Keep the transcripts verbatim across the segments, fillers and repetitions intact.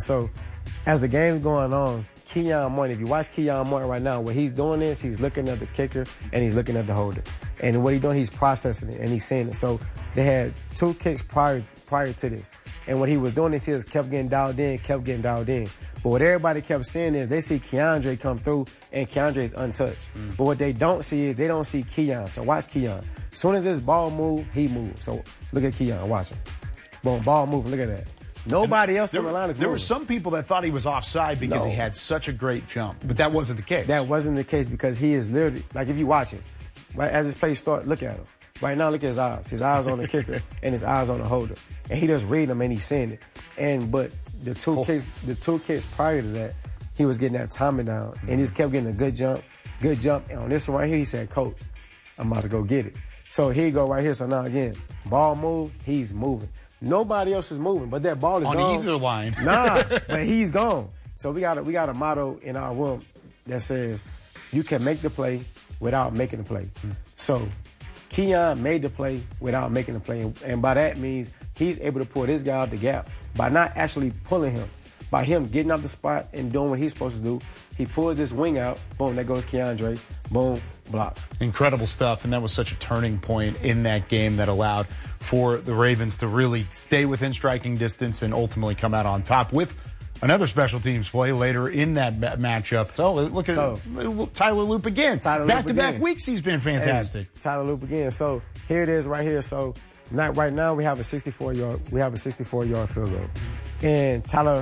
So as the game's going on, Keon Martin, if you watch Keon Martin right now, what he's doing is he's looking at the kicker and he's looking at the holder. And what he's doing, he's processing it and he's seeing it. So they had two kicks prior prior to this. And what he was doing is he just kept getting dialed in, kept getting dialed in. But what everybody kept seeing is they see Keandre come through and Keandre is untouched. Mm. But what they don't see is they don't see Keon. So watch Keon. As soon as this ball moves, he moves. So look at Keon, watch him. Boom, ball moving, look at that. Nobody else there, in the line is moving. There were some people that thought he was offside because no. he had such a great jump, but that wasn't the case. That wasn't the case because he is literally, like if you watch him, right as this play start, look at him. Right now, look at his eyes. His eyes on the kicker and his eyes on the holder. And he just reading them and he's seeing it. And but the two oh. kicks, the two kicks prior to that, he was getting that timing down. And he just kept getting a good jump, good jump. And on this one right here, he said, Coach, I'm about to go get it. So here you go right here. So now again, ball move, he's moving. Nobody else is moving, but that ball is on gone. On either line. Nah, but he's gone. So we got a, we got a motto in our room that says, you can make the play without making the play. Mm. So Keon made the play without making the play. And by that means he's able to pull this guy out the gap by not actually pulling him. By him getting out the spot and doing what he's supposed to do, he pulls this wing out. Boom, there goes Keandre. Boom, block. Incredible stuff, and that was such a turning point in that game that allowed for the Ravens to really stay within striking distance and ultimately come out on top with another special teams play later in that ma- matchup. So look at so, Tyler Loop again. Tyler Back-to-back again. weeks he's been fantastic. Hey, Tyler Loop again. So here it is right here. So not right now we have a sixty-four yard we have a sixty-four yard field goal. And Tyler,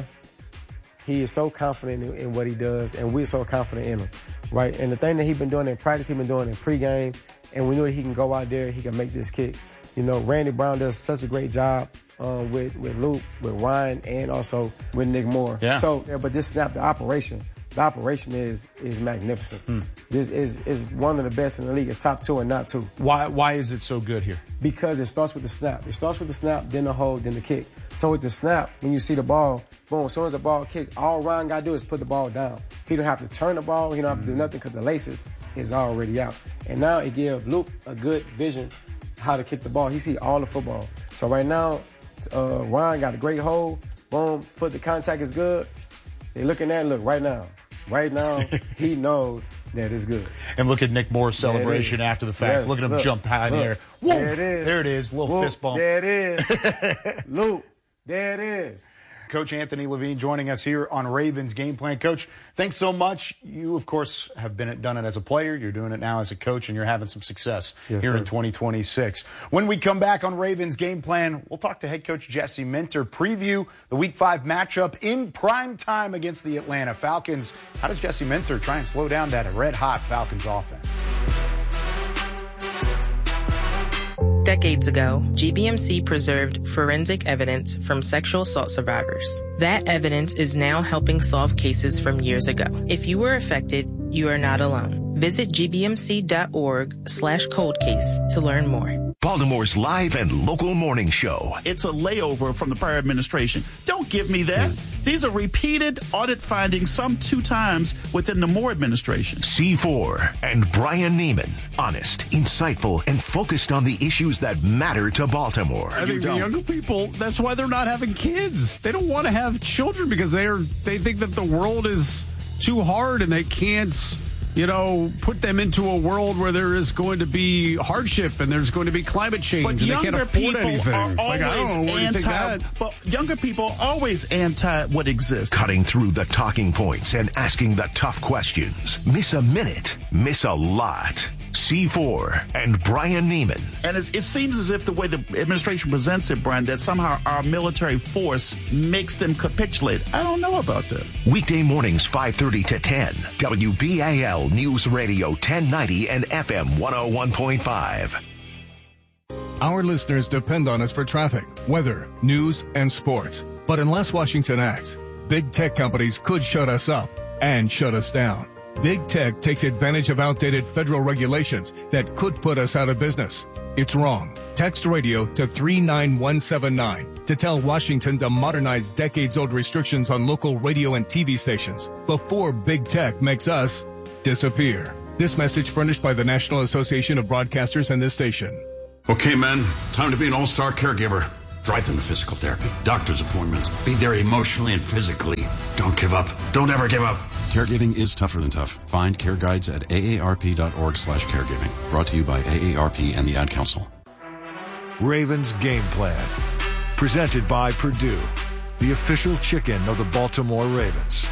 he is so confident in, in what he does, and we're so confident in him, right? And the thing that he's been doing in practice, he's been doing in pregame, and we knew that he can go out there, he can make this kick. You know, Randy Brown does such a great job um, with with Luke, with Ryan, and also with Nick Moore. Yeah. So, yeah, but this snap, the operation, the operation is is magnificent. Hmm. This is is one of the best in the league. It's top two and not two. Why why is it so good here? Because it starts with the snap. It starts with the snap, then the hold, then the kick. So with the snap, when you see the ball, boom, as soon as the ball kick, all Ryan got to do is put the ball down. He don't have to turn the ball. He don't have to do nothing because the laces is already out. And now it gives Luke a good vision how to kick the ball. He see all the football. So right now, uh, Ryan got a great hold. Boom, foot the contact is good. They looking at it, look, right now. Right now, he knows that it's good. And look at Nick Moore's celebration after the fact. Yes, look at him look, jump high in the air. Woof, there it is. There it is. Little Woof, fist bump. There it is. Luke, there it is. Coach Anthony Levine joining us here on Ravens Game Plan. Coach, thanks so much. You, of course, have been it, done it as a player. You're doing it now as a coach, and you're having some success yes, here sir. in twenty twenty-six. When we come back on Ravens Game Plan, we'll talk to head coach Jesse Minter, preview the Week five matchup in prime time against the Atlanta Falcons. How does Jesse Minter try and slow down that red-hot Falcons offense? Decades ago, G B M C preserved forensic evidence from sexual assault survivors. That evidence is now helping solve cases from years ago. If you were affected, you are not alone. Visit gbmc.org slash cold case to learn more. Baltimore's live and local morning show. It's a layover from the prior administration. Don't give me that. Mm. These are repeated audit findings, some two times within the Moore administration. C four and Brian Neiman. Honest, insightful, and focused on the issues that matter to Baltimore. I think the younger people, that's why they're not having kids. They don't want to have children because they are. They think that the world is too hard and they can't, you know, put them into a world where there is going to be hardship and there's going to be climate change but and they can't afford anything. Are like, I don't know, what anti, do you think that? But younger people are always anti what exists. Cutting through the talking points and asking the tough questions. Miss a minute, miss a lot. C four and Brian Neiman. And it, it seems as if the way the administration presents it, Brian, that somehow our military force makes them capitulate. I don't know about that. Weekday mornings five thirty to ten. W B A L News Radio ten ninety and F M one oh one point five. Our listeners depend on us for traffic, weather, news, and sports. But unless Washington acts, big tech companies could shut us up and shut us down. Big tech takes advantage of outdated federal regulations that could put us out of business. It's wrong. Text radio to three nine one seven nine to tell Washington to modernize decades-old restrictions on local radio and T V stations before big tech makes us disappear. This message furnished by the National Association of Broadcasters and this station. Okay, men, time to be an all-star caregiver. Drive them to physical therapy, doctor's appointments. Be there emotionally and physically. Don't give up. Don't ever give up. Caregiving is tougher than tough. Find care guides at aarp.org slash caregiving. Brought to you by A A R P and the Ad Council. Ravens Game Plan. Presented by Purdue, the official chicken of the Baltimore Ravens.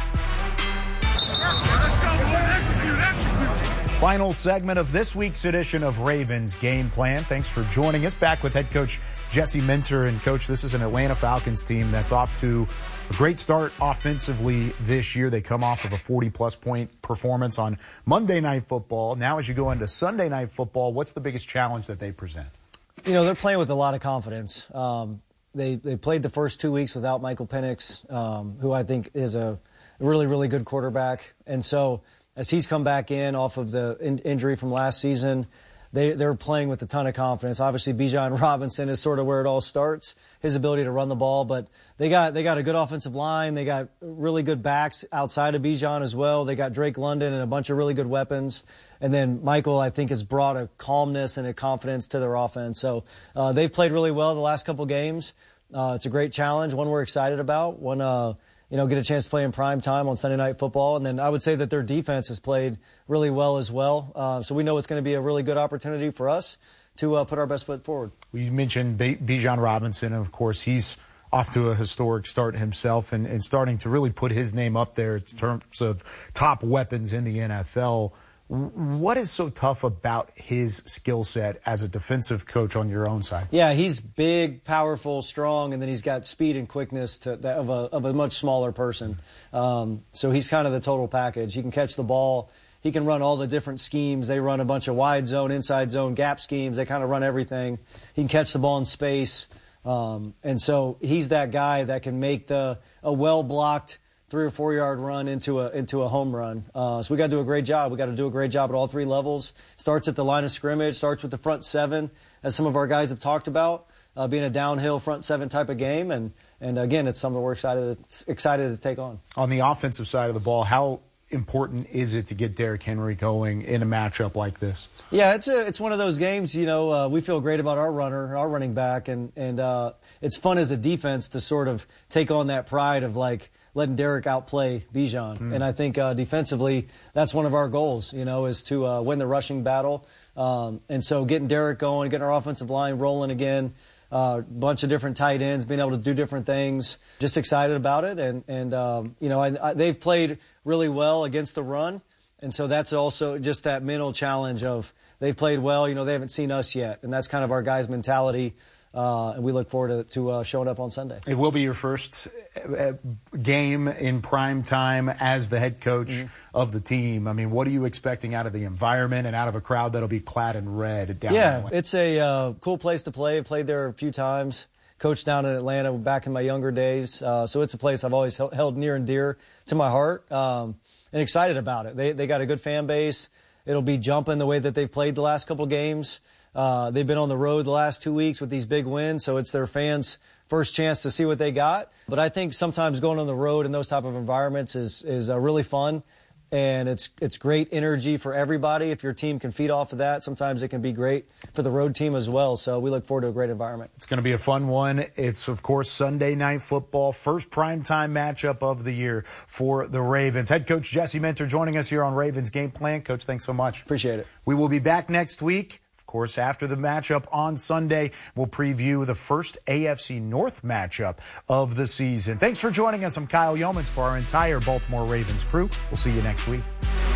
Final segment of this week's edition of Ravens Game Plan. Thanks for joining us. Back with head coach Jesse Minter. And, Coach, this is an Atlanta Falcons team that's off to a great start offensively this year. They come off of a forty-plus point performance on Monday Night Football. Now as you go into Sunday Night Football, what's the biggest challenge that they present? You know, they're playing with a lot of confidence. Um, they they played the first two weeks without Michael Penix, um, who I think is a really, really good quarterback. And so as he's come back in off of the in- injury from last season, they, they're playing with a ton of confidence. Obviously, Bijan Robinson is sort of where it all starts, his ability to run the ball. But they got they got a good offensive line. They got really good backs outside of Bijan as well. They got Drake London and a bunch of really good weapons. And then Michael, I think, has brought a calmness and a confidence to their offense. So uh, they've played really well the last couple games. Uh, it's a great challenge, one we're excited about, one uh, you know, get a chance to play in prime time on Sunday Night Football. And then I would say that their defense has played really well as well. Uh, so we know it's going to be a really good opportunity for us to uh, put our best foot forward. You mentioned B- Bijan Robinson, and, of course, he's off to a historic start himself and, and starting to really put his name up there in terms of top weapons in the N F L. What is so tough about his skill set as a defensive coach on your own side? Yeah, he's big, powerful, strong, and then he's got speed and quickness to, that of, a, of a much smaller person. Um, so he's kind of the total package. He can catch the ball. He can run all the different schemes. They run a bunch of wide zone, inside zone, gap schemes. They kind of run everything. He can catch the ball in space. Um, and so he's that guy that can make the a well-blocked three or four yard run into a into a home run. Uh, so we got to do a great job. We got to do a great job at all three levels. Starts at the line of scrimmage. Starts with the front seven, as some of our guys have talked about, uh, being a downhill front seven type of game. And and again, it's something we're excited to, excited to take on. On the offensive side of the ball, how important is it to get Derrick Henry going in a matchup like this? Yeah, it's a it's one of those games. You know, uh, we feel great about our runner, our running back, and and uh, it's fun as a defense to sort of take on that pride of like letting Derrick outplay Bijan. Mm. And I think uh, defensively, that's one of our goals, you know, is to uh, win the rushing battle. Um, and so getting Derrick going, getting our offensive line rolling again, a uh, bunch of different tight ends, being able to do different things. Just excited about it. And, and um, you know, I, I, they've played really well against the run. And so that's also just that mental challenge of they've played well, you know, they haven't seen us yet. And that's kind of our guys' mentality. Uh, and we look forward to, to uh, showing up on Sunday. It will be your first uh, game in prime time as the head coach mm-hmm. of the team. I mean, what are you expecting out of the environment and out of a crowd that'll be clad in red down Yeah, there? It's a uh, cool place to play. I've played there a few times. Coached down in Atlanta back in my younger days. Uh, so it's a place I've always held near and dear to my heart um, and excited about it. They, they got a good fan base. It'll be jumping the way that they've played the last couple games. Uh, they've been on the road the last two weeks with these big wins, so it's their fans' first chance to see what they got. But I think sometimes going on the road in those type of environments is is uh, really fun, and it's it's great energy for everybody. If your team can feed off of that, sometimes it can be great for the road team as well. So we look forward to a great environment. It's going to be a fun one. It's, of course, Sunday Night Football, first primetime matchup of the year for the Ravens. Head coach Jesse Minter joining us here on Ravens Game Plan. Coach, thanks so much. Appreciate it. We will be back next week. Of course, after the matchup on Sunday, we'll preview the first A F C North matchup of the season. Thanks for joining us. I'm Kyle Yeomans for our entire Baltimore Ravens crew. We'll see you next week.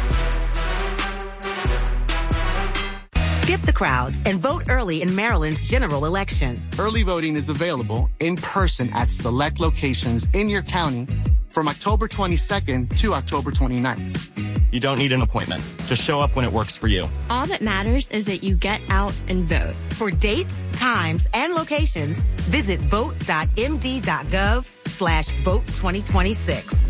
Skip the crowds and vote early in Maryland's general election. Early voting is available in person at select locations in your county from October twenty-second to October twenty-ninth. You don't need an appointment. Just show up when it works for you. All that matters is that you get out and vote. For dates, times, and locations, visit vote.md.gov slash vote 2026.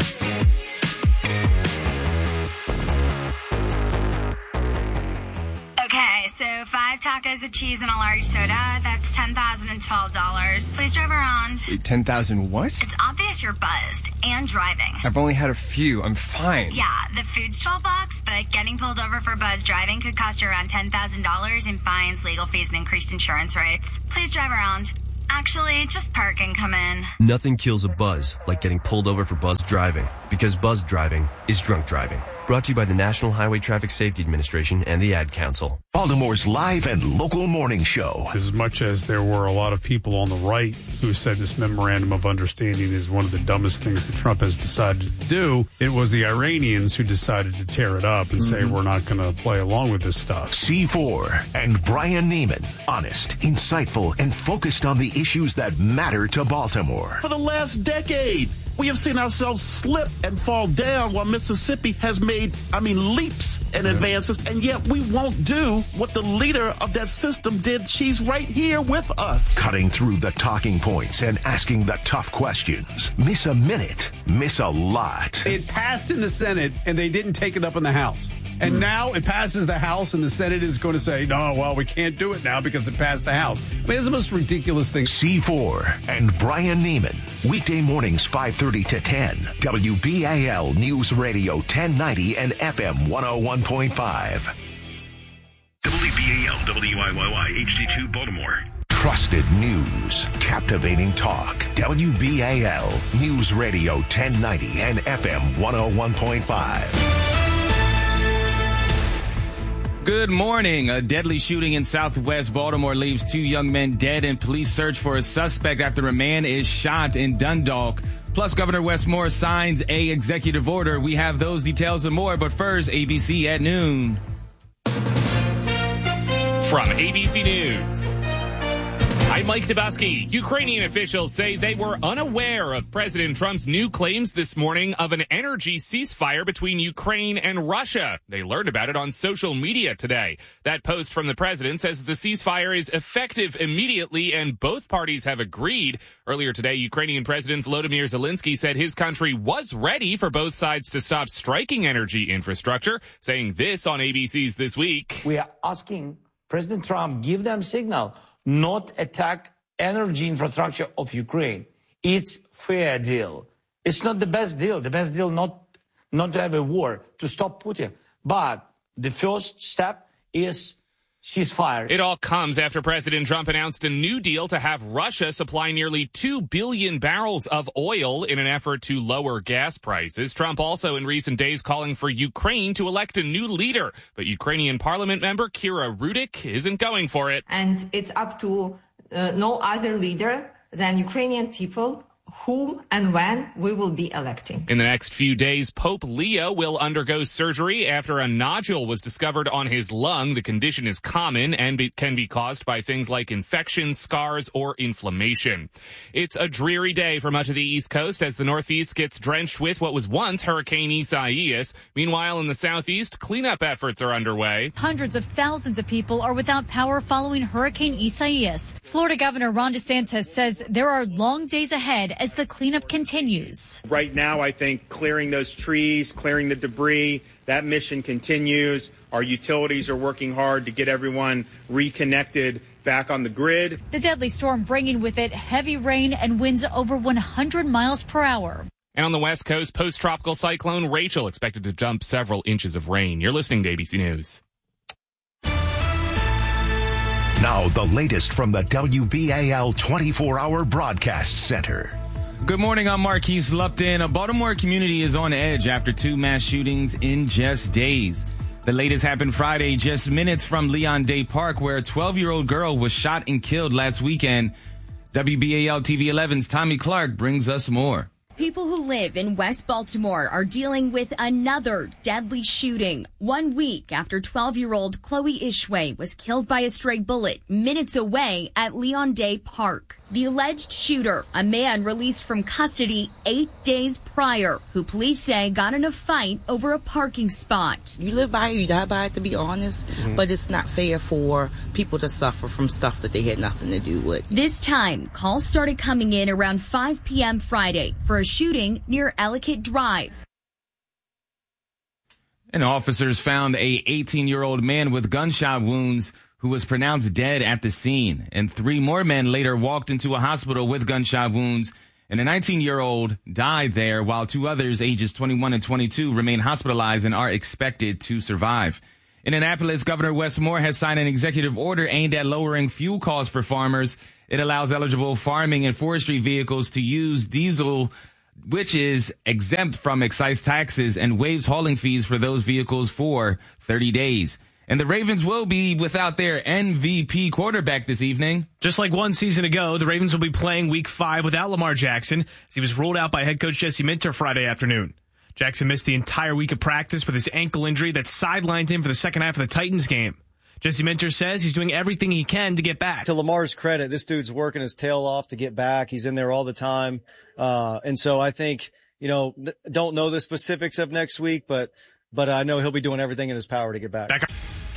Okay, so five tacos of cheese and a large soda, that's ten thousand twelve dollars. Please drive around. Wait, ten thousand what? It's obvious you're buzzed and driving. I've only had a few. I'm fine. Yeah, the food's twelve bucks, but getting pulled over for buzz driving could cost you around ten thousand dollars in fines, legal fees, and increased insurance rates. Please drive around. Actually, just park and come in. Nothing kills a buzz like getting pulled over for buzz driving, because buzz driving is drunk driving. Brought to you by the National Highway Traffic Safety Administration and the Ad Council. Baltimore's live and local morning show. As much as there were a lot of people on the right who said this memorandum of understanding is one of the dumbest things that Trump has decided to do, it was the Iranians who decided to tear it up and mm-hmm. say we're not going to play along with this stuff. C four and Brian Neiman. Honest, insightful, and focused on the issues that matter to Baltimore. For the last decade, we have seen ourselves slip and fall down while Mississippi has made, I mean, leaps and yeah. advances, and yet we won't do what the leader of that system did. She's right here with us. Cutting through the talking points and asking the tough questions. Miss a minute, miss a lot. It passed in the Senate, and they didn't take it up in the House. And mm. now it passes the House, and the Senate is going to say, no, well, we can't do it now because it passed the House. I mean, it's the most ridiculous thing. C four and Brian Neiman. Weekday mornings, five thirty to ten. W B A L News Radio ten ninety and F M one oh one point five. W B A L W I Y Y H D two Baltimore. Trusted news, captivating talk. W B A L News Radio ten ninety and F M one oh one point five. Good morning. A deadly shooting in southwest Baltimore leaves two young men dead, and police search for a suspect after a man is shot in Dundalk. Plus, Governor Wes Moore signs a executive order. We have those details and more, but first, A B C at noon. From A B C News, I'm Mike Dubowski. Ukrainian officials say they were unaware of President Trump's new claims this morning of an energy ceasefire between Ukraine and Russia. They learned about it on social media today. That post from the president says the ceasefire is effective immediately and both parties have agreed. Earlier today, Ukrainian President Volodymyr Zelensky said his country was ready for both sides to stop striking energy infrastructure, saying this on A B C's This Week. We are asking President Trump give them signal not attack energy infrastructure of Ukraine. It's fair deal. It's not the best deal. The best deal not not to have a war, to stop Putin. But the first step is ceasefire. It all comes after President Trump announced a new deal to have Russia supply nearly two billion barrels of oil in an effort to lower gas prices. Trump also in recent days calling for Ukraine to elect a new leader. But Ukrainian parliament member Kira Rudik isn't going for it. And it's up to uh, no other leader than Ukrainian people whom and when we will be electing. In the next few days, Pope Leo will undergo surgery after a nodule was discovered on his lung. The condition is common and be, can be caused by things like infections, scars, or inflammation. It's a dreary day for much of the East Coast as the Northeast gets drenched with what was once Hurricane Isaias. Meanwhile, in the Southeast, cleanup efforts are underway. Hundreds of thousands of people are without power following Hurricane Isaias. Florida Governor Ron DeSantis says there are long days ahead as the cleanup continues. Right now, I think clearing those trees, clearing the debris, that mission continues. Our utilities are working hard to get everyone reconnected back on the grid. The deadly storm bringing with it heavy rain and winds over one hundred miles per hour. And on the West Coast, post-tropical cyclone Rachel expected to dump several inches of rain. You're listening to A B C News. Now, the latest from the W B A L twenty-four hour Broadcast Center. Good morning, I'm Marquise Lupton. A Baltimore community is on edge after two mass shootings in just days. The latest happened Friday, just minutes from Leon Day Park, where a twelve-year-old girl was shot and killed last weekend. W B A L T V eleven's Tommy Clark brings us more. People who live in West Baltimore are dealing with another deadly shooting. One week after twelve-year-old Chloe Ishway was killed by a stray bullet minutes away at Leon Day Park. The alleged shooter, a man released from custody eight days prior, who police say got in a fight over a parking spot. You live by it, you die by it, to be honest, mm-hmm. but it's not fair for people to suffer from stuff that they had nothing to do with. This time, calls started coming in around five p.m. Friday for a shooting near Ellicott Drive. And officers found a eighteen-year-old man with gunshot wounds who was pronounced dead at the scene. And three more men later walked into a hospital with gunshot wounds. And a nineteen-year-old died there, while two others, ages twenty-one and twenty-two, remain hospitalized and are expected to survive. In Annapolis, Governor Wes Moore has signed an executive order aimed at lowering fuel costs for farmers It allows eligible farming and forestry vehicles to use diesel, which is exempt from excise taxes, and waives hauling fees for those vehicles for thirty days. And the Ravens will be without their M V P quarterback this evening. Just like one season ago, the Ravens will be playing week five without Lamar Jackson, as he was ruled out by head coach Jesse Minter Friday afternoon. Jackson missed the entire week of practice with his ankle injury that sidelined him for the second half of the Titans game. Jesse Minter says he's doing everything he can to get back. To Lamar's credit, this dude's working his tail off to get back. He's in there all the time. Uh, and so I think, you know, th- don't know the specifics of next week, but, but I know he'll be doing everything in his power to get back. back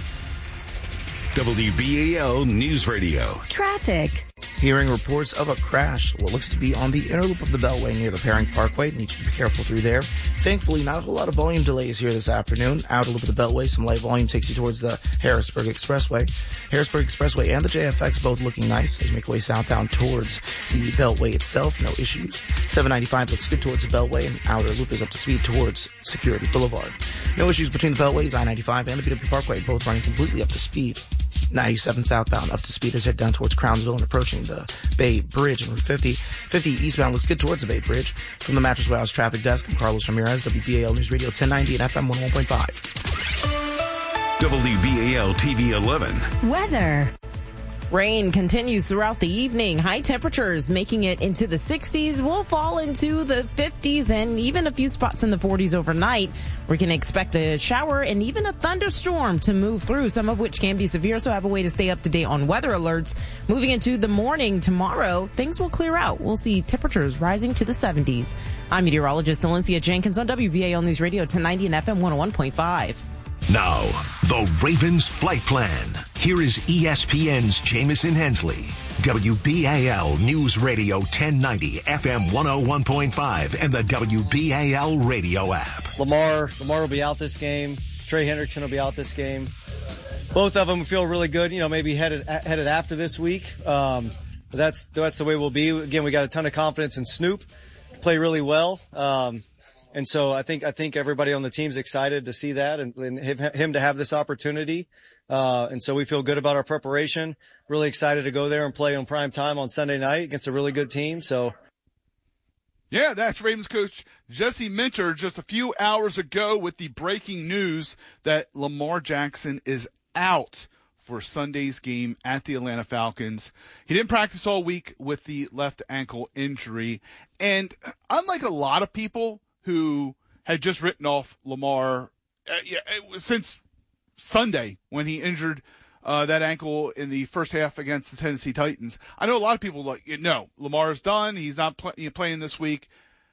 W B A L News Radio. Traffic. Hearing reports of a crash, what looks to be on the inner loop of the Beltway near the Paring Parkway. Need you to be careful through there. Thankfully, not a whole lot of volume delays here this afternoon. Outer loop of the Beltway, some light volume takes you towards the Harrisburg Expressway. Harrisburg Expressway and the J F X both looking nice as you make your way southbound towards the Beltway itself. No issues. seven ninety-five looks good towards the Beltway, and outer loop is up to speed towards Security Boulevard. No issues between the Beltways, I ninety-five and the B W Parkway, both running completely up to speed. ninety-seven southbound up to speed as head down towards Crownsville and approaching the Bay Bridge on Route fifty. fifty eastbound looks good towards the Bay Bridge. From the Mattress Warehouse Traffic Desk, I'm Carlos Ramirez, W B A L News Radio ten ninety and F M one oh one point five. W B A L T V eleven. Weather. Rain continues throughout the evening. High temperatures making it into the sixties. Will fall into the fifties and even a few spots in the forties overnight. We can expect a shower and even a thunderstorm to move through, some of which can be severe, so have a way to stay up to date on weather alerts. Moving into the morning tomorrow, things will clear out. We'll see temperatures rising to the seventies. I'm meteorologist Valencia Jenkins on W B A L News Radio ten ninety and F M one oh one point five. Now, the Ravens flight plan. Here is E S P N's Jamison Hensley. W B A L News Radio ten ninety, F M one oh one point five, and the W B A L radio app. Lamar, Lamar will be out this game. Trey Hendrickson will be out this game. Both of them feel really good, you know, maybe headed headed after this week. Um, but that's that's the way we'll be. Again, we got a ton of confidence in Snoop. Play really well. Um, And so I think, I think everybody on the team's excited to see that and, and him to have this opportunity. Uh, and so we feel good about our preparation, really excited to go there and play on prime time on Sunday night against a really good team. So. Yeah, that's Ravens coach Jesse Minter just a few hours ago with the breaking news that Lamar Jackson is out for Sunday's game at the Atlanta Falcons. He didn't practice all week with the left ankle injury. And unlike a lot of people who had just written off Lamar uh, yeah, since Sunday when he injured uh, that ankle in the first half against the Tennessee Titans. I know a lot of people like, no, Lamar's done. He's not play, playing this week.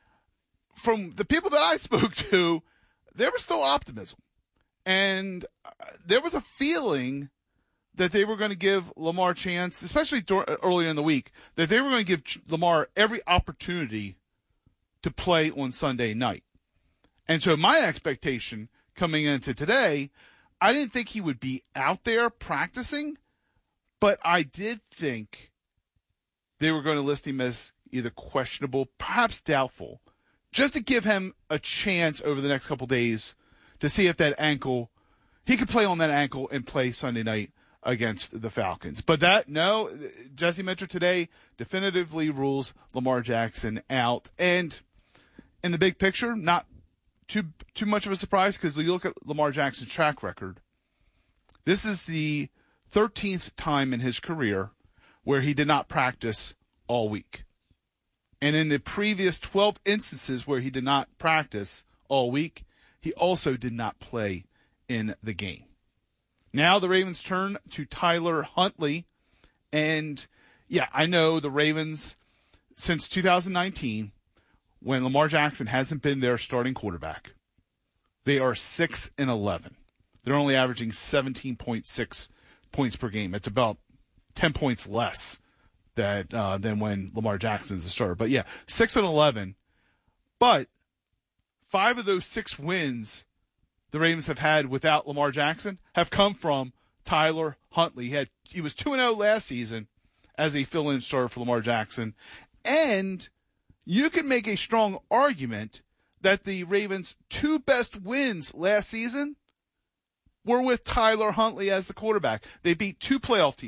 From the people that I spoke to, there was still optimism. And uh, there was a feeling that they were going to give Lamar a chance, especially earlier in the week, that they were going to give Lamar every opportunity to play on Sunday night. And so my expectation coming into today, I didn't think he would be out there practicing, but I did think they were going to list him as either questionable, perhaps doubtful, just to give him a chance over the next couple days to see if that ankle, he could play on that ankle and play Sunday night against the Falcons. But that, no, Jesse Minter today definitively rules Lamar Jackson out. And in the big picture, not too too much of a surprise because you look at Lamar Jackson's track record. This is the thirteenth time in his career where he did not practice all week. And in the previous twelve instances where he did not practice all week, he also did not play in the game. Now the Ravens turn to Tyler Huntley. And, yeah, I know the Ravens, since two thousand nineteen, when Lamar Jackson hasn't been their starting quarterback, they are six and eleven. They're only averaging seventeen point six points per game. It's about ten points less that uh, than when Lamar Jackson's the starter. But yeah, six and eleven. But five of those six wins the Ravens have had without Lamar Jackson have come from Tyler Huntley. He had he was two and oh last season as a fill-in starter for Lamar Jackson, and you can make a strong argument that the Ravens' two best wins last season were with Tyler Huntley as the quarterback. They beat two playoff teams,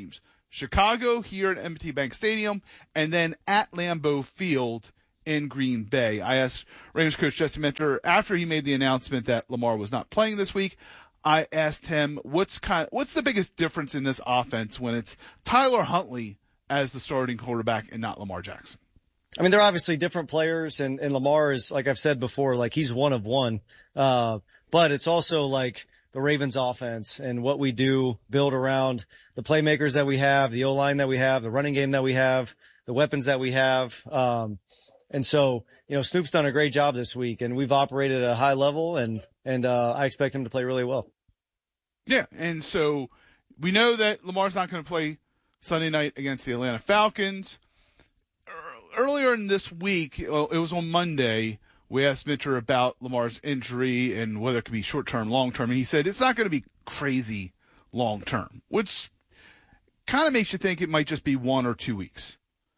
Chicago here at M T Bank Stadium, and then at Lambeau Field in Green Bay. I asked Ravens coach Jesse Minter after he made the announcement that Lamar was not playing this week. I asked him what's kind of, what's the biggest difference in this offense when it's Tyler Huntley as the starting quarterback and not Lamar Jackson. I mean, they're obviously different players, and, and Lamar is, like I've said before, like he's one of one. Uh, but it's also like the Ravens offense and what we do build around the playmakers that we have, the O-line that we have, the running game that we have, the weapons that we have. Um, and so, you know, Snoop's done a great job this week, and we've operated at a high level, and, and, uh, I expect him to play really well. Yeah. And so we know that Lamar's not going to play Sunday night against the Atlanta Falcons. Earlier in this week, it was on Monday, we asked Minter about Lamar's injury and whether it could be short-term, long-term, and he said it's not going to be crazy long-term, which kind of makes you think it might just be one or two weeks.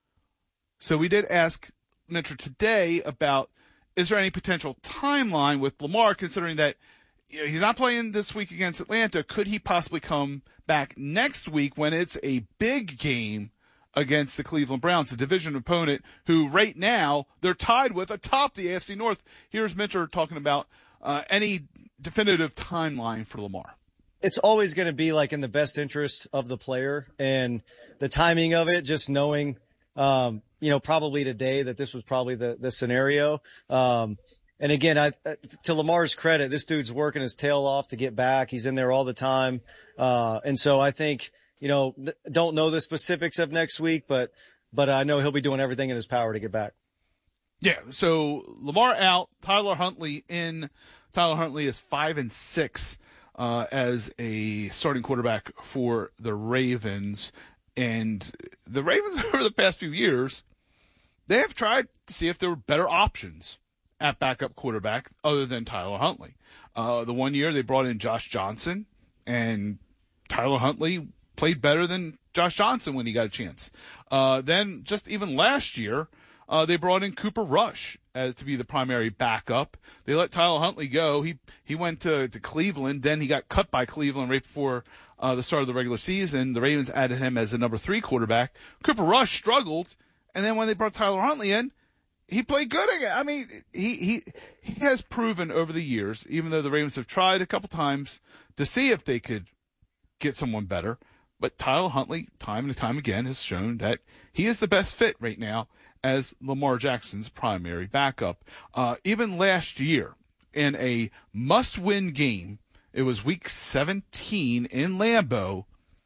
So we did ask Minter today about is there any potential timeline with Lamar, considering that you know, he's not playing this week against Atlanta. Could he possibly come back next week when it's a big game against the Cleveland Browns, a division opponent who right now they're tied with atop the A F C North? Here's Minter talking about uh, any definitive timeline for Lamar. It's always going to be like in the best interest of the player, and the timing of it, just knowing, um, you know, probably today that this was probably the, the scenario. Um, and again, I, to Lamar's credit, this dude's working his tail off to get back. He's in there all the time. Uh, and so I think, you know, don't know the specifics of next week, but but I know he'll be doing everything in his power to get back. Yeah, so Lamar out, Tyler Huntley in. Tyler Huntley is five and six uh, as a starting quarterback for the Ravens, and the Ravens over the past few years, they have tried to see if there were better options at backup quarterback other than Tyler Huntley. Uh, the one year they brought in Josh Johnson, and Tyler Huntley played better than Josh Johnson when he got a chance. Uh, then just even last year, uh, they brought in Cooper Rush as to be the primary backup. They let Tyler Huntley go. He he went to, to Cleveland. Then he got cut by Cleveland right before uh, the start of the regular season. The Ravens added him as the number three quarterback. Cooper Rush struggled, and then when they brought Tyler Huntley in, he played good again. I mean, he he he has proven over the years, even though the Ravens have tried a couple times to see if they could get someone better. But Tyler Huntley, time and time again, has shown that he is the best fit right now as Lamar Jackson's primary backup. Uh, even last year, in a must-win game, it was week seventeen in Lambeau,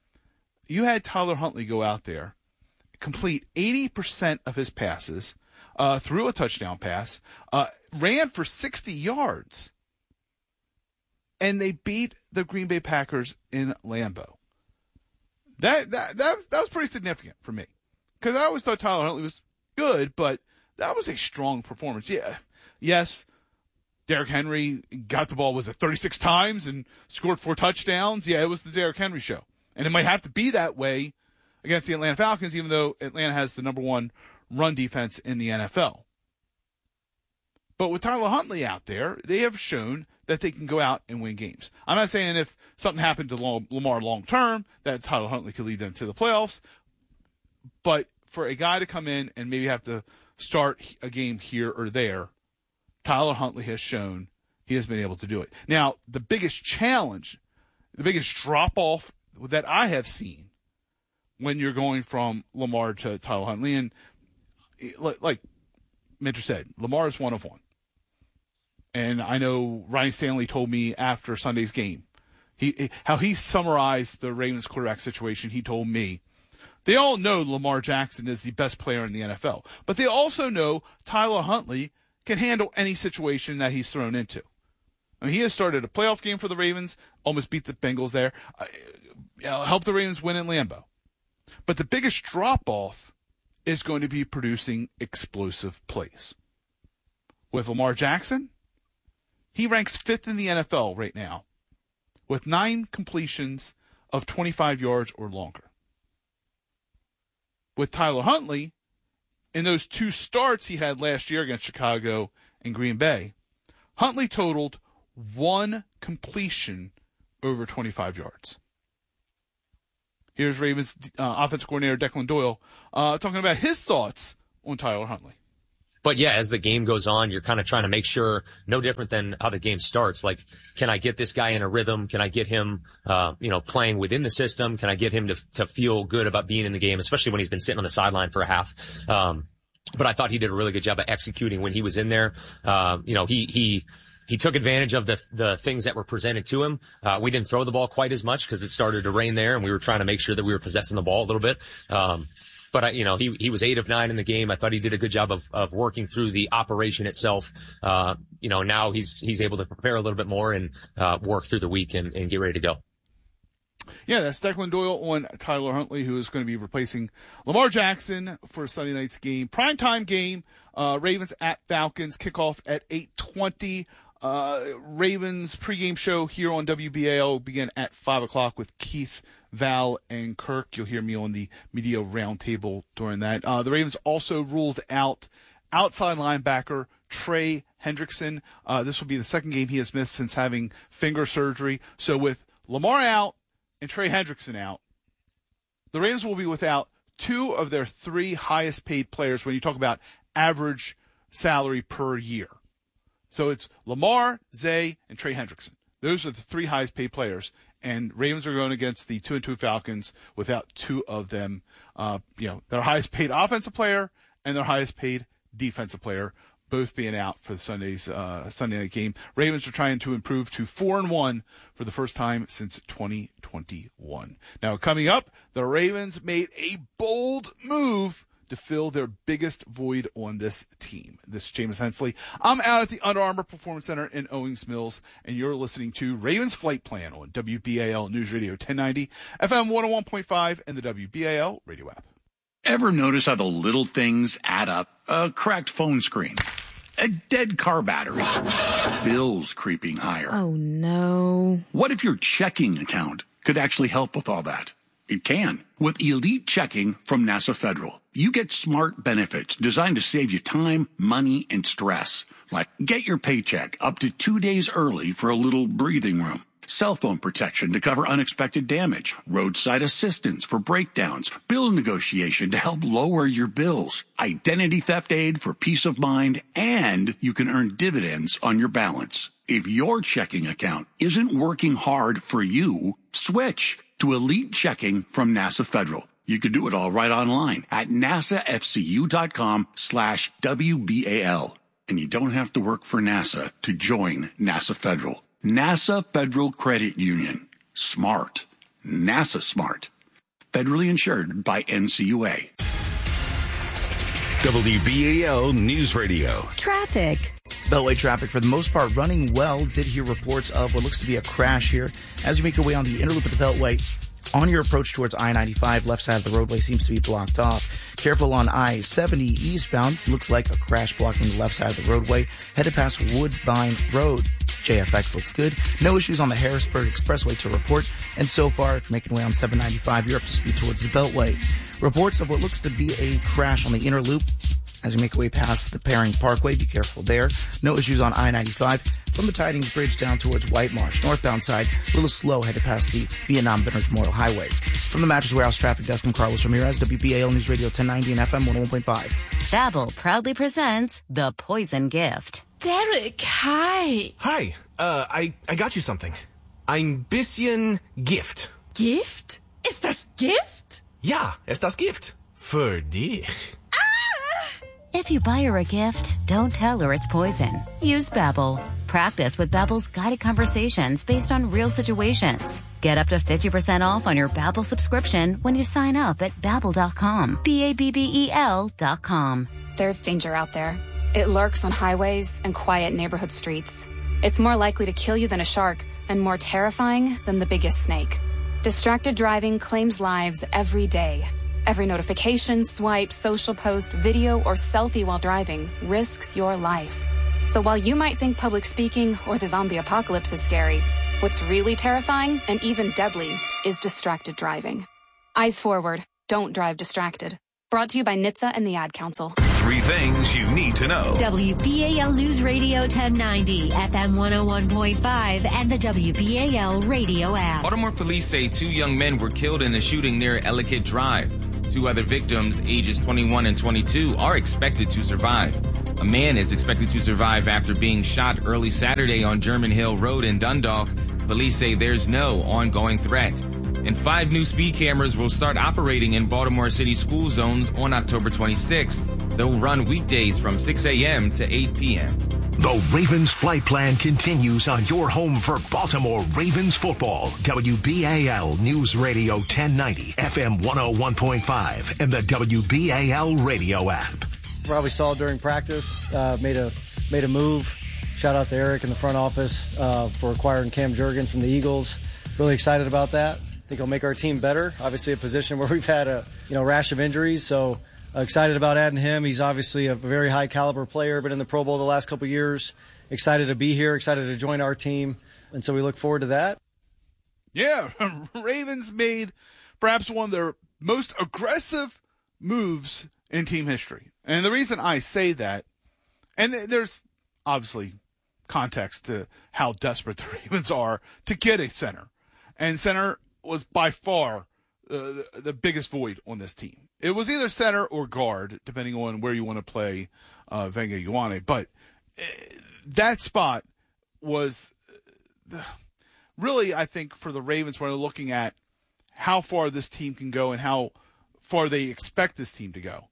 you had Tyler Huntley go out there, complete eighty percent of his passes, uh, threw a touchdown pass, uh, ran for sixty yards, and they beat the Green Bay Packers in Lambeau. That that that, that was pretty significant for me, because I always thought Tyler Huntley was good, but that was a strong performance. Yeah, yes, Derrick Henry got the ball, was it thirty-six times and scored four touchdowns? Yeah, it was the Derrick Henry show, and it might have to be that way against the Atlanta Falcons, even though Atlanta has the number one run defense in the N F L. But with Tyler Huntley out there, they have shown that they can go out and win games. I'm not saying if something happened to Lamar long term that Tyler Huntley could lead them to the playoffs, but for a guy to come in and maybe have to start a game here or there, Tyler Huntley has shown he has been able to do it. Now, the biggest challenge, the biggest drop-off that I have seen when you're going from Lamar to Tyler Huntley, and like Minter said, Lamar is one of one. And I know Ryan Stanley told me after Sunday's game, he how he summarized the Ravens quarterback situation. He told me, they all know Lamar Jackson is the best player in the N F L, but they also know Tyler Huntley can handle any situation that he's thrown into. I mean, he has started a playoff game for the Ravens, almost beat the Bengals there, uh, you know, helped the Ravens win in Lambeau. But the biggest drop-off is going to be producing explosive plays. With Lamar Jackson, he ranks fifth in the N F L right now with nine completions of twenty-five yards or longer. With Tyler Huntley, in those two starts he had last year against Chicago and Green Bay, Huntley totaled one completion over twenty-five yards. Here's Ravens uh, offensive coordinator Declan Doyle uh, talking about his thoughts on Tyler Huntley. But yeah, as the game goes on, you're kind of trying to make sure, no different than how the game starts. Like, can I get this guy in a rhythm? Can I get him, uh, you know, playing within the system? Can I get him to to feel good about being in the game, especially when he's been sitting on the sideline for a half? Um, but I thought he did a really good job of executing when he was in there. Uh, you know, he he he took advantage of the the things that were presented to him. Uh, we didn't throw the ball quite as much because it started to rain there, and we were trying to make sure that we were possessing the ball a little bit. Um, But, I, you know, he, he was eight of nine in the game. I thought he did a good job of, of working through the operation itself. Uh, you know, now he's, he's able to prepare a little bit more and, uh, work through the week and, and get ready to go. Yeah, that's Declan Doyle on Tyler Huntley, who is going to be replacing Lamar Jackson for Sunday night's game. Primetime game, uh, Ravens at Falcons, kickoff at eight twenty. Uh, Ravens pregame show here on W B A L will begin at five o'clock with Keith, Val, and Kirk. You'll hear me on the media roundtable during that. Uh, the Ravens also ruled out outside linebacker Trey Hendrickson. Uh, this will be the second game he has missed since having finger surgery. So with Lamar out and Trey Hendrickson out, the Ravens will be without two of their three highest paid players when you talk about average salary per year. So it's Lamar, Zay, and Trey Hendrickson. Those are the three highest paid players. And Ravens are going against the two and two Falcons without two of them, uh, you know, their highest paid offensive player and their highest paid defensive player, both being out for the Sunday's, uh, Sunday night game. Ravens are trying to improve to four and one for the first time since twenty twenty-one. Now coming up, the Ravens made a bold move to fill their biggest void on this team. This is Jameis Hensley. I'm out at the Under Armour Performance Center in Owings Mills, and you're listening to Ravens Flight Plan on W B A L News Radio ten ninety, F M one oh one point five, and the W B A L radio app. Ever notice how the little things add up? A cracked phone screen, a dead car battery, bills creeping higher. Oh, no. What if your checking account could actually help with all that? It can. With Elite Checking from NASA Federal, you get smart benefits designed to save you time, money, and stress. Like get your paycheck up to two days early for a little breathing room. Cell phone protection to cover unexpected damage. Roadside assistance for breakdowns. Bill negotiation to help lower your bills. Identity theft aid for peace of mind. And you can earn dividends on your balance. If your checking account isn't working hard for you, switch to Elite Checking from NASA Federal. You can do it all right online at nasafcu.com slash WBAL. And you don't have to work for NASA to join NASA Federal. NASA Federal Credit Union. Smart. NASA smart. Federally insured by N C U A. W B A L News Radio. Traffic. Beltway traffic, for the most part, running well. Did hear reports of what looks to be a crash here. As you make your way on the inner loop of the Beltway, on your approach towards I ninety-five, left side of the roadway seems to be blocked off. Careful on I seventy eastbound. Looks like a crash blocking the left side of the roadway. Headed past Woodbine Road. J F X looks good. No issues on the Harrisburg Expressway to report. And so far, if you're making your way on seven ninety-five, you're up to speed towards the Beltway. Reports of what looks to be a crash on the inner loop. As you make your way past the Paring Parkway, be careful there. No issues on I ninety-five. From the Tidings Bridge down towards White Marsh, northbound side, a little slow headed past the Vietnam Veterans Memorial Highway. From the Mattress Warehouse Traffic Desk, I'm Carlos Ramirez, W B A L News Radio ten ninety and F M one oh one point five. Babbel proudly presents The Poison Gift. Derek, hi. Hi, uh, I, I got you something. Ein bisschen Gift. Gift? Ist das Gift? Ja, ist das Gift. Für dich. If you buy her a gift, don't tell her it's poison. Use Babbel. Practice with Babbel's guided conversations based on real situations. Get up to fifty percent off on your Babbel subscription when you sign up at Babbel dot com. B A B B E L dot com. There's danger out there. It lurks on highways and quiet neighborhood streets. It's more likely to kill you than a shark and more terrifying than the biggest snake. Distracted driving claims lives every day. Every notification, swipe, social post, video, or selfie while driving risks your life. So while you might think public speaking or the zombie apocalypse is scary, what's really terrifying and even deadly is distracted driving. Eyes forward. Don't drive distracted. Brought to you by N H T S A and the Ad Council. Three things you need to know. W B A L News Radio ten ninety, F M one oh one point five, and the W B A L radio app. Baltimore police say two young men were killed in a shooting near Ellicott Drive. Two other victims, ages twenty-one and twenty-two, are expected to survive. A man is expected to survive after being shot early Saturday on German Hill Road in Dundalk. Police say there's no ongoing threat. And five new speed cameras will start operating in Baltimore City school zones on October twenty-sixth. They'll run weekdays from six a.m. to eight p.m. The Ravens flight plan continues on your home for Baltimore Ravens football. W B A L News Radio ten ninety, F M one oh one point five, and the W B A L radio app. Probably saw during practice, uh, made a made a move. Shout out to Eric in the front office uh, for acquiring Cam Jurgens from the Eagles. Really excited about that. I think it'll make our team better. Obviously a position where we've had a you know rash of injuries, so uh, excited about adding him. He's obviously a very high caliber player, been in the Pro Bowl the last couple of years. Excited to be here, excited to join our team, and so we look forward to that. Yeah, Ravens made perhaps one of their most aggressive moves in team history. And the reason I say that, and there's obviously context to how desperate the Ravens are to get a center. And center was by far uh, the, the biggest void on this team. It was either center or guard, depending on where you want to play uh, Venga Ioane. But uh, that spot was uh, really, I think, for the Ravens, when they're looking at how far this team can go and how far they expect this team to go.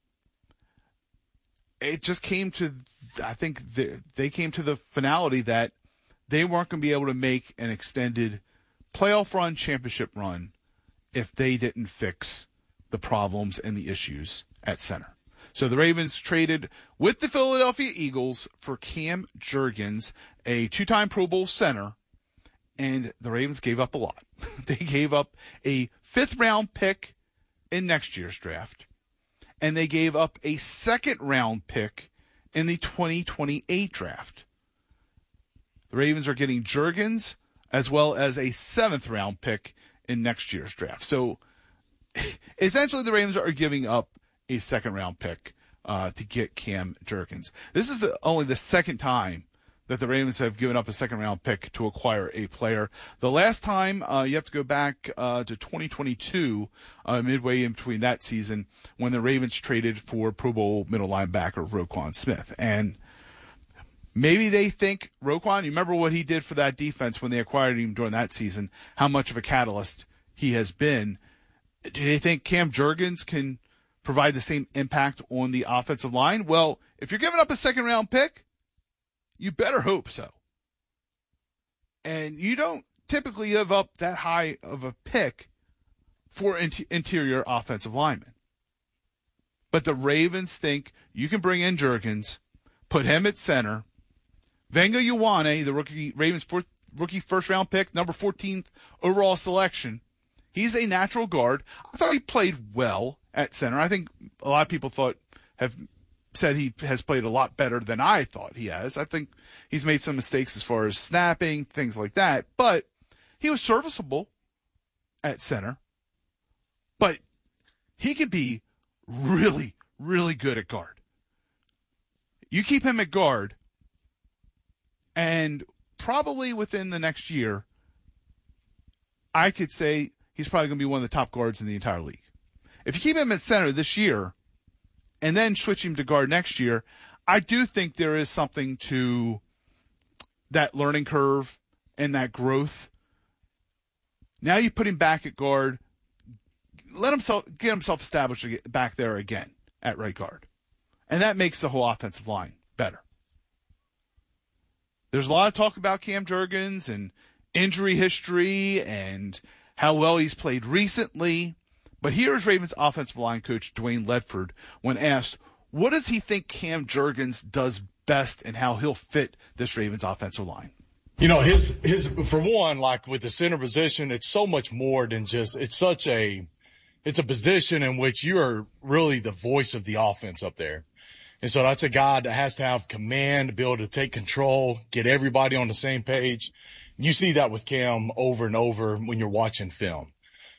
It just came to, I think, the, they came to the finality that they weren't going to be able to make an extended playoff run, championship run, if they didn't fix the problems and the issues at center. So the Ravens traded with the Philadelphia Eagles for Cam Jurgens, a two-time Pro Bowl center, and the Ravens gave up a lot. They gave up a fifth-round pick in next year's draft, and they gave up a second-round pick in the twenty twenty-eight draft. The Ravens are getting Jurgens as well as a seventh-round pick in next year's draft. So essentially the Ravens are giving up a second-round pick uh, to get Cam Jurgens. This is only the second time that the Ravens have given up a second-round pick to acquire a player. The last time, uh, you have to go back uh, to twenty twenty-two, uh, midway in between that season, when the Ravens traded for Pro Bowl middle linebacker Roquan Smith. And maybe they think Roquan, you remember what he did for that defense when they acquired him during that season, how much of a catalyst he has been. Do they think Cam Jurgens can provide the same impact on the offensive line? Well, if you're giving up a second-round pick, you better hope so. And you don't typically give up that high of a pick for in- interior offensive linemen. But the Ravens think you can bring in Jurgens, put him at center. Venga Ioane, the rookie Ravens fourth, rookie first-round pick, number fourteenth overall selection. He's a natural guard. I thought he played well at center. I think a lot of people thought have said he has played a lot better than I thought he has. I think he's made some mistakes as far as snapping, things like that. But he was serviceable at center. But he could be really, really good at guard. You keep him at guard, and probably within the next year, I could say he's probably going to be one of the top guards in the entire league. If you keep him at center this year and then switch him to guard next year, I do think there is something to that learning curve and that growth. Now you put him back at guard, let himself get himself established back there again at right guard. And that makes the whole offensive line better. There's a lot of talk about Cam Jurgens and injury history and how well he's played recently. But here's Ravens offensive line coach Dwayne Ledford when asked, what does he think Cam Jurgens does best and how he'll fit this Ravens offensive line? You know, his, his, for one, like with the center position, it's so much more than just, it's such a, it's a position in which you are really the voice of the offense up there. And so that's a guy that has to have command, to be able to take control, get everybody on the same page. You see that with Cam over and over when you're watching film.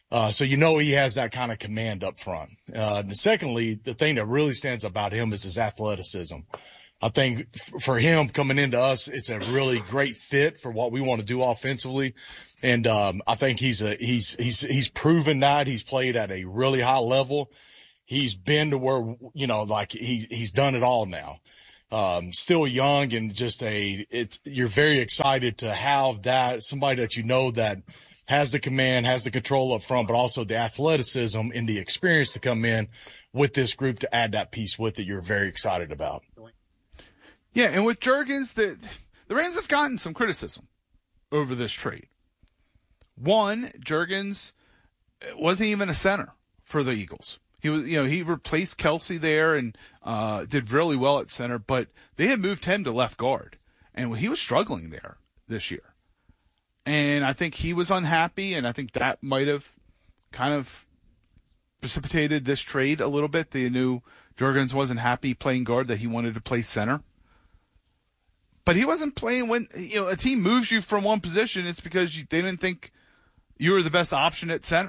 Uh, so you know he has that kind of command up front. Uh, and secondly, the thing that really stands about him is his athleticism. I think f- for him coming into us, it's a really great fit for what we want to do offensively. And, um, I think he's a, he's, he's, he's proven that. He's played at a really high level. He's been to where, you know, like he, he's done it all now. Um, still young and just a, it, you're very excited to have that, somebody that you know that has the command, has the control up front, but also the athleticism and the experience to come in with this group to add that piece with it. You're very excited about. Yeah, and with Jurgens, the the Rams have gotten some criticism over this trade. One, Jurgens wasn't even a center for the Eagles. He was, you know, he replaced Kelsey there and uh, did really well at center, but they had moved him to left guard, and he was struggling there this year. And I think he was unhappy, and I think that might have kind of precipitated this trade a little bit. They knew Jurgens wasn't happy playing guard, that he wanted to play center. But he wasn't playing when, you know, a team moves you from one position, it's because you, they didn't think you were the best option at center.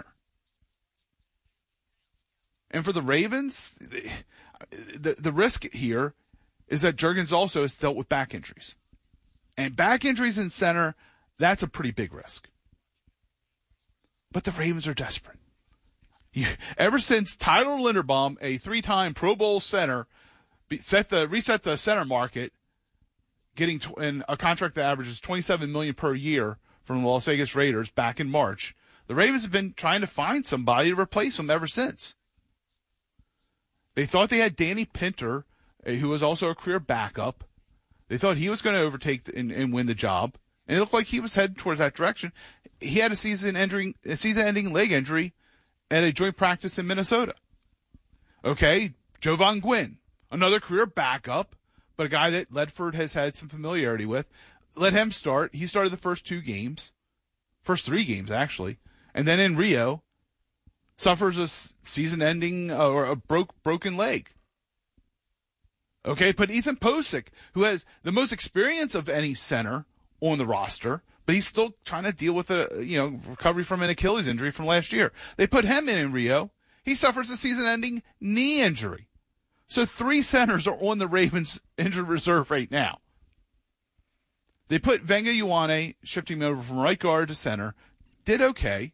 And for the Ravens, the, the risk here is that Jurgens also has dealt with back injuries. And back injuries in center, that's a pretty big risk. But the Ravens are desperate. You, ever since Tyler Linderbaum, a three-time Pro Bowl center, set the reset the center market, getting to, in a contract that averages twenty-seven million dollars per year from the Las Vegas Raiders back in March, the Ravens have been trying to find somebody to replace him ever since. They thought they had Danny Pinter, who was also a career backup. They thought he was going to overtake and, and win the job. And it looked like he was headed towards that direction. He had a season-ending, a season-ending leg injury at a joint practice in Minnesota. Okay, Jovan Gwynn, another career backup, but a guy that Ledford has had some familiarity with. Let him start. He started the first two games, first three games actually, and then in Rio, suffers a season-ending uh, or a broke broken leg. Okay, but Ethan Posick, who has the most experience of any center on the roster, but he's still trying to deal with a, you know, recovery from an Achilles injury from last year. They put him in in Rio. He suffers a season-ending knee injury. So three centers are on the Ravens injured reserve right now. They put Venga Ioane, shifting him over from right guard to center, did okay.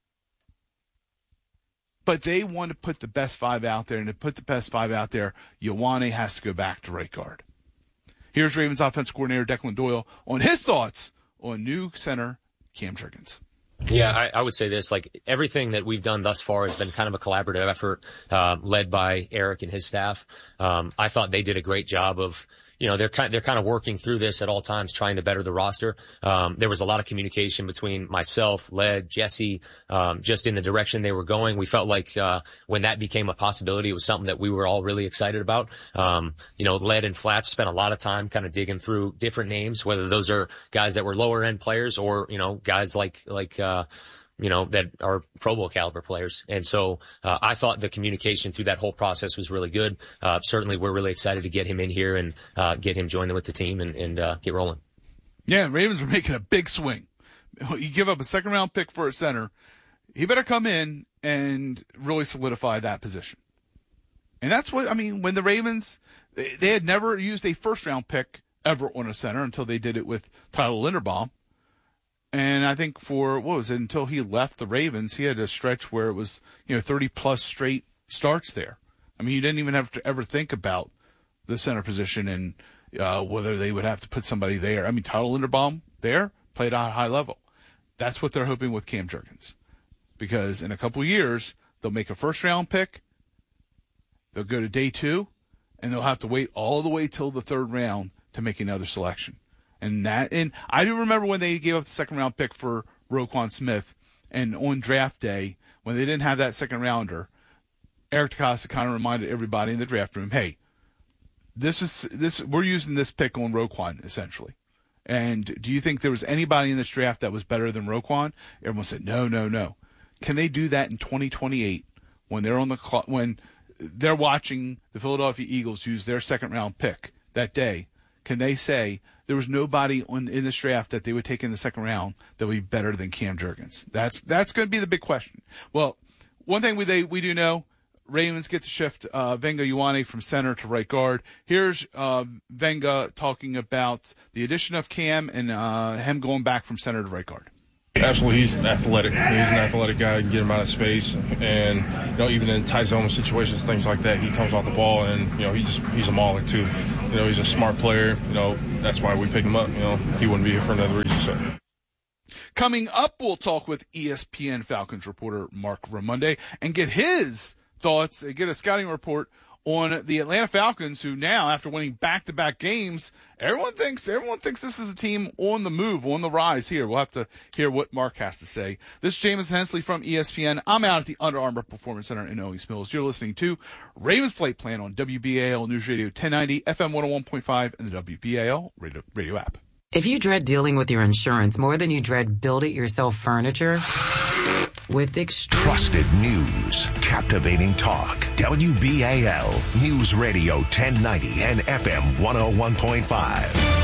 But they want to put the best five out there, and to put the best five out there, Ioane has to go back to right guard. Here's Ravens offense coordinator Declan Doyle on his thoughts on new center Cam Jurgens. Yeah, I, I would say this, like everything that we've done thus far has been kind of a collaborative effort, uh, led by Eric and his staff. Um, I thought they did a great job of, you know, they're kind, they're kind of working through this at all times, trying to better the roster. Um, there was a lot of communication between myself, Led, Jesse, um, just in the direction they were going. We felt like, uh, when that became a possibility, it was something that we were all really excited about. Um, you know, Led and Flats spent a lot of time kind of digging through different names, whether those are guys that were lower end players or, you know, guys like, like, uh, you know, that are Pro Bowl caliber players. And so, uh, I thought the communication through that whole process was really good. Uh, certainly we're really excited to get him in here and, uh, get him joining with the team and, and, uh, get rolling. Yeah, Ravens are making a big swing. You give up a second round pick for a center. He better come in and really solidify that position. And that's what, I mean, when the Ravens, they, they had never used a first round pick ever on a center until they did it with Tyler Linderbaum. And I think for, what was it, until he left the Ravens, he had a stretch where it was, you know, thirty plus straight starts there. I mean, you didn't even have to ever think about the center position and uh, whether they would have to put somebody there. I mean, Tyler Linderbaum there played at a high level. That's what they're hoping with Cam Jurgens. Because in a couple of years, they'll make a first round pick, they'll go to day two, and they'll have to wait all the way till the third round to make another selection. And that, and I do remember when they gave up the second round pick for Roquan Smith, and on draft day, when they didn't have that second rounder, Eric DeCosta kind of reminded everybody in the draft room, hey, this is, this, we're using this pick on Roquan, essentially. And do you think there was anybody in this draft that was better than Roquan? Everyone said, no, no, no. Can they do that in twenty twenty-eight when they're on the clock, when they're watching the Philadelphia Eagles use their second round pick that day? Can they say, there was nobody on, in this draft that they would take in the second round that would be better than Cam Jurgens. That's that's going to be the big question. Well, one thing we they, we do know, Ravens get to shift uh, Venga Ioane from center to right guard. Here's uh, Venga talking about the addition of Cam and uh, him going back from center to right guard. Absolutely, he's athletic. He's an athletic guy. Get him out of space, and you know, even in tight zone situations, things like that, he comes off the ball, and you know, he's he's a mauler too. You know, he's a smart player. You know, that's why we picked him up. You know, he wouldn't be here for another reason. So. Coming up, we'll talk with E S P N Falcons reporter Mark Ramonde and get his thoughts, get a scouting report on the Atlanta Falcons, who now, after winning back-to-back games, everyone thinks everyone thinks this is a team on the move, on the rise here. We'll have to hear what Mark has to say. This is Jamison Hensley from E S P N. I'm out at the Under Armour Performance Center in Owings Mills. You're listening to Ravens Flight Plan on W B A L News Radio ten ninety, F M one oh one point five, and the W B A L radio, radio app. If you dread dealing with your insurance more than you dread build-it-yourself furniture, with extreme... Trusted news, captivating talk, W B A L News Radio ten ninety and F M one oh one point five.